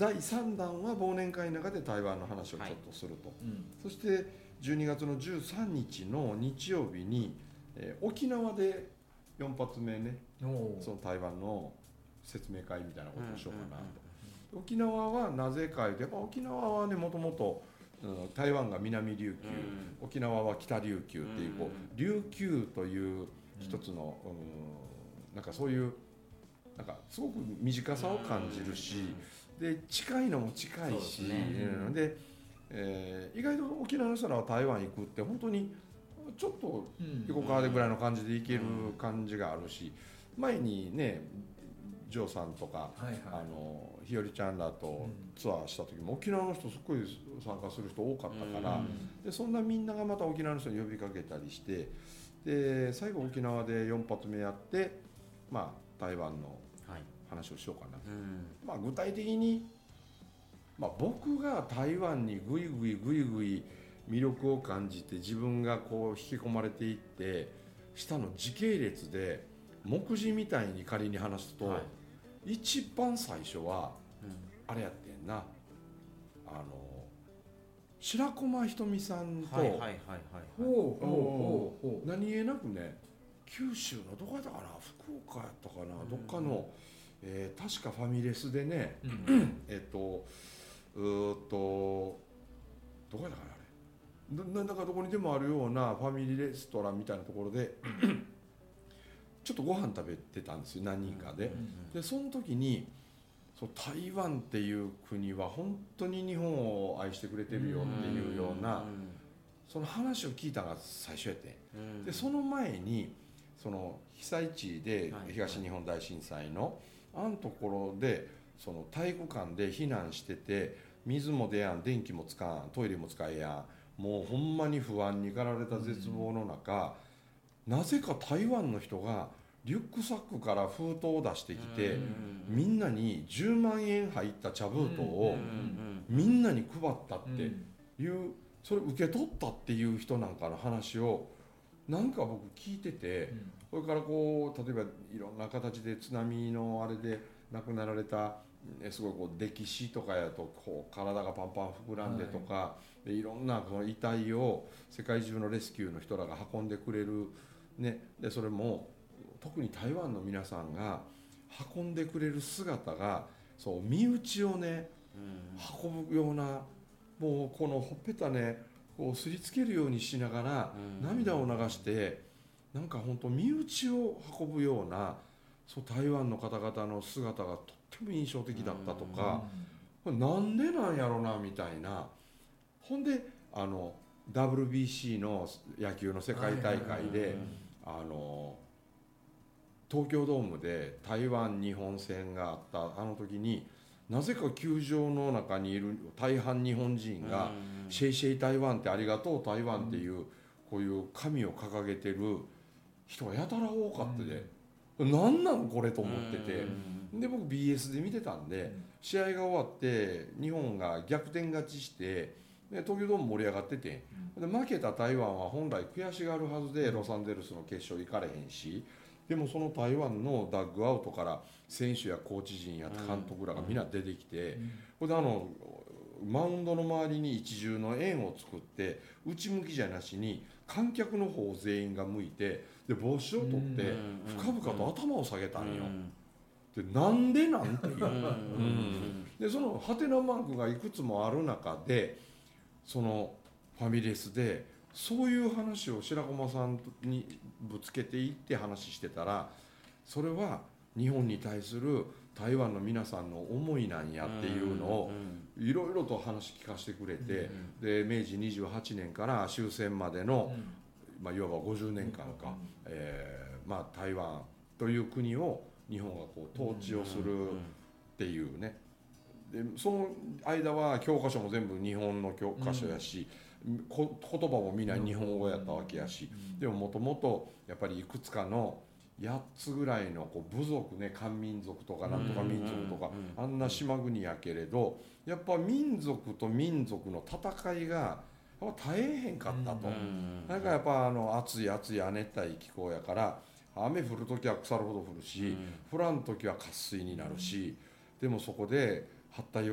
第3弾は忘年会の中で台湾の話をちょっとすると、そして12月の13日の日曜日に、沖縄で4発目ね、その台湾の説明会みたいなことをしようかなと、沖縄はなぜかで、沖縄はねもともと台湾が南琉球、沖縄は北琉球っていう、琉球という一つの、なんかそういうなんかすごく短さを感じるし、で近いのも近いし、で、意外と沖縄の人らは台湾行くって本当にちょっと横川でぐらいの感じで行ける感じがあるし、前にねジョーさんとか、ひよりちゃんらとツアーした時も沖縄の人すっごい参加する人多かったから、でそんなみんながまた沖縄の人に呼びかけたりして、で最後沖縄で4発目やって、台湾の話をしようかな、具体的に、僕が台湾にぐいぐい魅力を感じて自分がこう引き込まれていってしたの時系列で目次みたいに仮に話すと、一番最初は、あれやってんな、白駒ひとみさんと何気なくね、九州のどこやったかな、福岡やったかな、どっかの、確かファミレスでね、どこやったかな、なんだかどこにでもあるようなファミリーレストランみたいなところでちょっとご飯食べてたんですよ、何人かで。でその時に台湾っていう国は本当に日本を愛してくれてるよっていうようなその話を聞いたのが最初やって、でその前にその被災地で東日本大震災のあんところでその体育館で避難してて、水も出やん、電気もつかん、トイレも使えやん、もうほんまに不安に駆られた絶望の中、なぜか台湾の人がリュックサックから封筒を出してきて、みんなに10万円入った茶封筒をみんなに配ったっていう、それ受け取ったっていう人なんかの話をなんか僕聞いてて、それからこう例えばいろんな形で津波のあれで亡くなられたすごいこう溺死とかやとこう体がパンパン膨らんでとか、でいろんなこの遺体を世界中のレスキューの人らが運んでくれる、ね、でそれも特に台湾の皆さんが運んでくれる姿がそう身内をね、運ぶような、もうこのほっぺたねこうすりつけるようにしながら涙を流して、なんか本当身内を運ぶようなそう台湾の方々の姿がとっても印象的だったとか、これなんでなんやろなみたいな。ほんでWBC の野球の世界大会で東京ドームで台湾日本戦があったあの時に、なぜか球場の中にいる大半日本人がシェイシェイ台湾ってありがとう台湾っていうこういう紙を掲げてる人がやたら多かったで、なんなんこれと思ってて、で僕 BS で見てたんで、試合が終わって日本が逆転勝ちしてで東京ドーム盛り上がってて、で負けた台湾は本来悔しがるはずでロサンゼルスの決勝行かれへんし、でもその台湾のダッグアウトから選手やコーチ陣や監督らがみんな出てきて、これでマウンドの周りに一重の円を作って内向きじゃなしに観客の方全員が向いて、で帽子を取って深々と頭を下げたんよ。でなんでなんていうでそのハテナマークがいくつもある中で、そのファミレスでそういう話を白駒さんにぶつけていって話してたら、それは日本に対する台湾の皆さんの思いなんやっていうのをいろいろと話聞かせてくれて、で明治28年から終戦までの、いわば50年間か、台湾という国を日本がこう統治をするっていうね、でその間は教科書も全部日本の教科書やし、言葉もみんな日本語やったわけやし、でももともとやっぱりいくつかの8つぐらいのこう部族ね、漢民族とかなんとか民族とか、あんな島国やけれど、やっぱ民族と民族の戦いが耐えへんかったと。なんかやっぱ暑い亜熱帯気候やから、雨降るときは腐るほど降るし、降らんときは渇水になるし、でもそこで八田